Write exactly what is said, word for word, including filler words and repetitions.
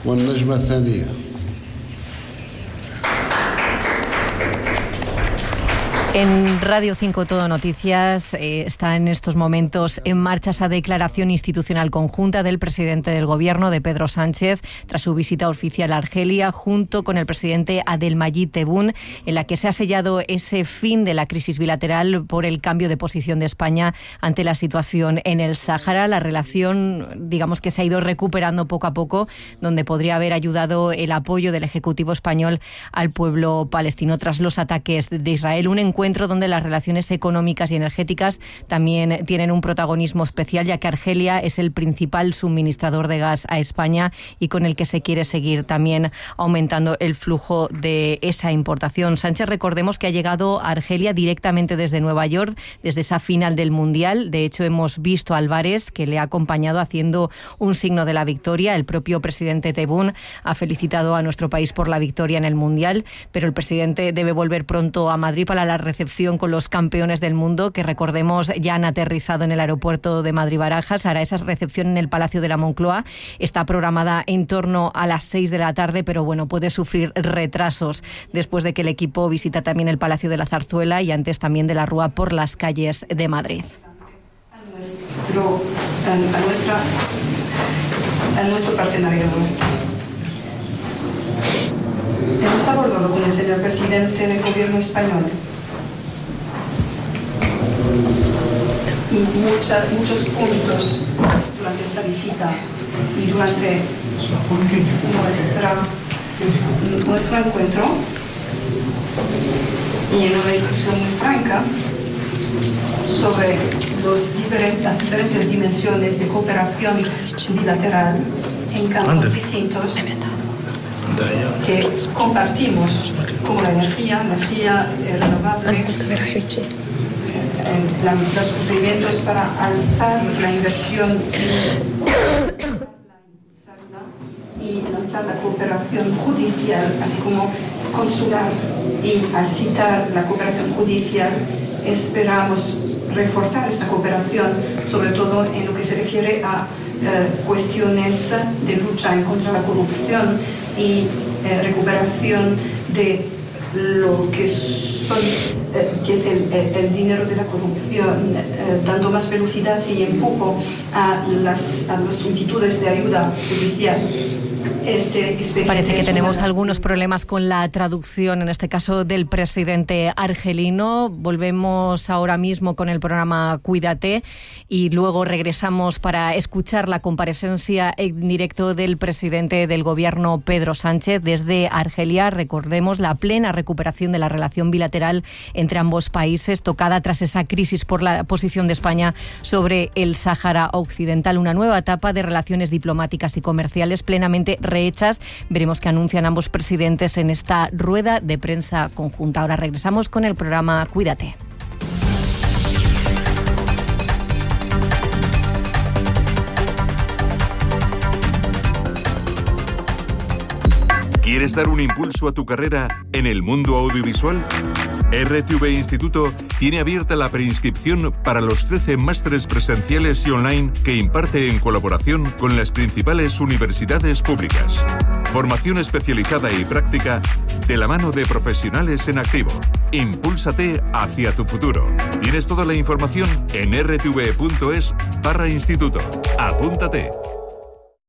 والنجمة الثانية. En Radio cinco Todo Noticias eh, está en estos momentos en marcha esa declaración institucional conjunta del presidente del Gobierno, de Pedro Sánchez, tras su visita oficial a Argelia, junto con el presidente Abdelmadjid Tebboune, en la que se ha sellado ese fin de la crisis bilateral por el cambio de posición de España ante la situación en el Sáhara. La relación, digamos que se ha ido recuperando poco a poco, donde podría haber ayudado el apoyo del Ejecutivo español al pueblo palestino tras los ataques de Israel. Un encuentro donde las relaciones económicas y energéticas también tienen un protagonismo especial, ya que Argelia es el principal suministrador de gas a España y con el que se quiere seguir también aumentando el flujo de esa importación. Sánchez, recordemos que ha llegado a Argelia directamente desde Nueva York, desde esa final del Mundial. De hecho, hemos visto a Álvarez, que le ha acompañado haciendo un signo de la victoria. El propio presidente Tebboune ha felicitado a nuestro país por la victoria en el Mundial, pero el presidente debe volver pronto a Madrid para la recepción con los campeones del mundo, que recordemos ya han aterrizado en el aeropuerto de Madrid-Barajas. Hará esa recepción en el Palacio de la Moncloa. Está programada en torno a las seis de la tarde, pero bueno, puede sufrir retrasos después de que el equipo visita también el Palacio de la Zarzuela y antes también de la Rúa por las calles de Madrid. A nuestro, a nuestra, a nuestro partenariado. Hemos abordado con el señor presidente del Gobierno español Mucha, muchos puntos durante esta visita y durante nuestra, nuestro encuentro, y en una discusión muy franca sobre los diferentes, las diferentes dimensiones de cooperación bilateral en campos distintos que compartimos, como la energía, energía renovable, La, los procedimientos para alzar la inversión y lanzar la cooperación judicial, así como consular y asistar la cooperación judicial. Esperamos reforzar esta cooperación, sobre todo en lo que se refiere a eh, cuestiones de lucha en contra de la corrupción y eh, recuperación de lo que son eh, que es el, el dinero de la corrupción, eh, dando más velocidad y empujo a las, a las solicitudes de ayuda judicial. Este Parece que tenemos algunos problemas con la traducción, en este caso del presidente argelino. Volvemos ahora mismo con el programa Cuídate y luego regresamos para escuchar la comparecencia en directo del presidente del Gobierno, Pedro Sánchez, desde Argelia. Recordemos la plena recuperación de la relación bilateral entre ambos países, tocada tras esa crisis por la posición de España sobre el Sáhara Occidental. Una nueva etapa de relaciones diplomáticas y comerciales plenamente rehechas. Veremos qué anuncian ambos presidentes en esta rueda de prensa conjunta. Ahora regresamos con el programa Cuídate. ¿Quieres dar un impulso a tu carrera en el mundo audiovisual? R T V Instituto tiene abierta la preinscripción para los trece másteres presenciales y online que imparte en colaboración con las principales universidades públicas. Formación especializada y práctica de la mano de profesionales en activo. Impúlsate hacia tu futuro. Tienes toda la información en r t v punto es barra instituto. Apúntate.